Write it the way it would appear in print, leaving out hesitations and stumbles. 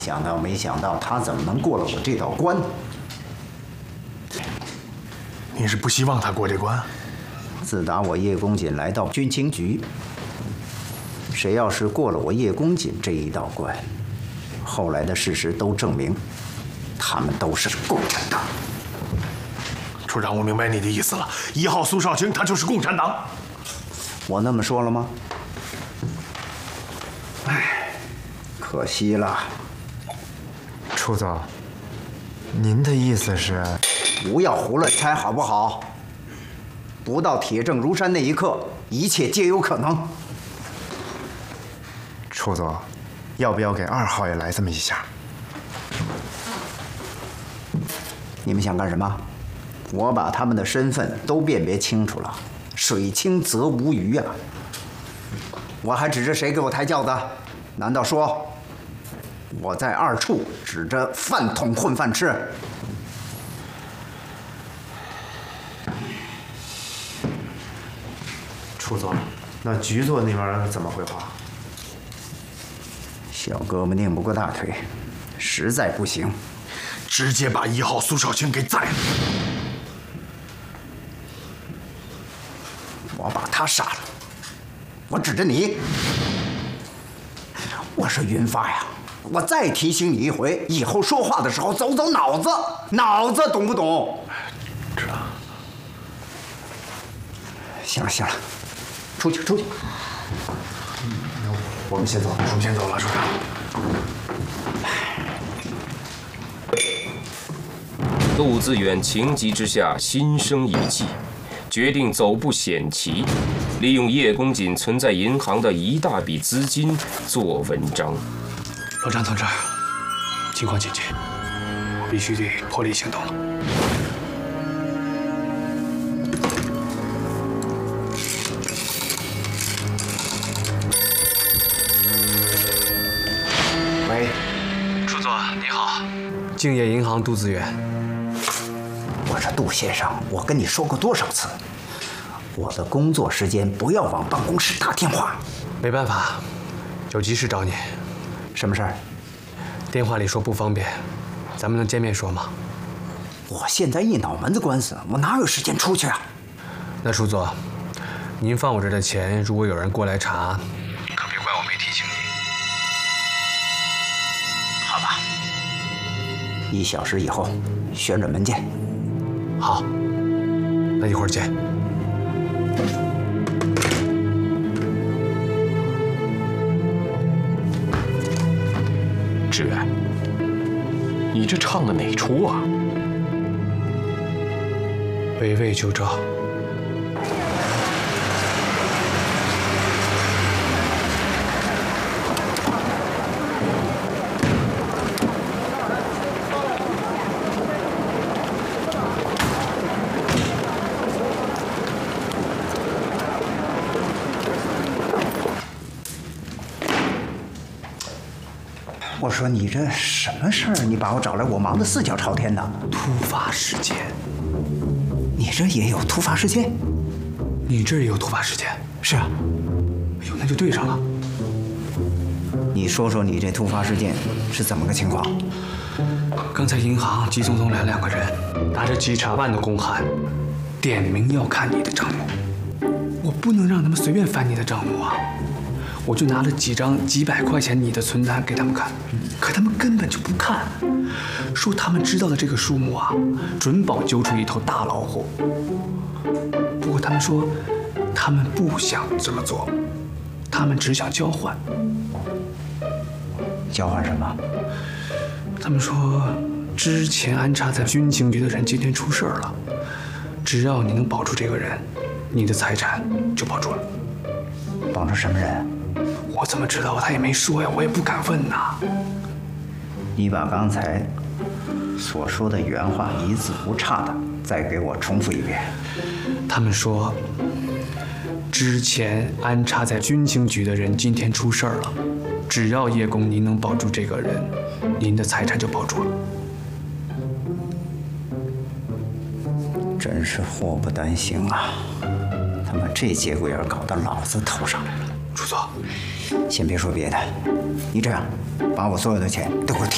想到没想到，他怎么能过了我这道关？ 你是不希望他过这关？ 自打我叶公瑾来到军情局，谁要是过了我叶公瑾这一道关，后来的事实都证明，他们都是共产党。 处长，我明白你的意思了。1号苏少卿他就是共产党。 我那么说了吗？唉，可惜了。 楚总，您的意思是？ 不要胡乱猜，好不好？不到铁证如山那一刻，一切皆有可能。 楚总，要不要给2号也来这么一下？ 你们想干什么？我把他们的身份都辨别清楚了，水清则无鱼啊！我还指着谁给我抬轿子？难道说我在2处指着饭桶混饭吃？ 楚总，那局座那边怎么回话？ 小胳膊拧不过大腿，实在不行， 直接把1号苏少卿给宰了。 我把他杀了。我指着你，我说云发呀，我再提醒你一回，以后说话的时候走脑子，脑子懂不懂？ 知道。 行了行了，出去。 我们先走， 我们先走了，处长。 杜自远情急之下心生一计，决定走步险棋，利用叶公瑾存在银行的一大笔资金做文章。 老张同志，情况紧急，我必须得破例行动了。 喂， 楚总，你好，敬业银行杜自远。 我说杜先生，我跟你说过多少次，我的工作时间不要往办公室打电话。 没办法，有急事找你。 什么事儿？ 电话里说不方便，咱们能见面说吗？ 我现在一脑门子官司，我哪有时间出去啊？ 那楚总，您放我这的钱，如果有人过来查，可别怪我没提醒你。 好吧，1小时以后，旋转门见。 好，那一会儿见。 志远，你这唱的哪出啊？ 围魏救赵。 我说你这什么事儿？你把我找来，我忙得4脚朝天的。 突发事件， 你这也有突发事件？ 你这儿也有突发事件？ 是啊。 哎呦，那就对上了。 你说说你这突发事件是怎么个情况？ 刚才银行急匆匆来了2个人，拿着几查万的公函，点名要看你的账目。我不能让他们随便翻你的账目啊！我就拿了几张几百块钱你的存单给他们看，可他们根本就不看，说他们知道的这个数目啊，准保揪出一头大老虎。不过他们说，他们不想这么做，他们只想交换。 交换什么？ 他们说，之前安插在军情局的人今天出事了，只要你能保住这个人，你的财产就保住了。 保住什么人？ 我怎么知道？他也没说呀，我也不敢问呐。 你把刚才所说的原话一字不差的再给我重复一遍。 他们说，之前安插在军情局的人今天出事了，只要叶公您能保住这个人，您的财产就保住了。 真是祸不单行啊！他妈这节骨眼搞到老子头上来了。 楚总， 先别说别的，你这样，把我所有的钱都给我提。